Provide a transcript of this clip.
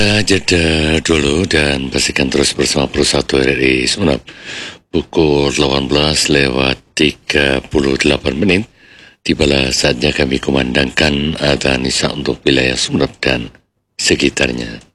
Jeda dulu dan pastikan terus bersama Persatu RRI Sumeneb. Pukul 18:38 tibalah saatnya kami kumandangkan adzan isya untuk wilayah Sumeneb dan sekitarnya.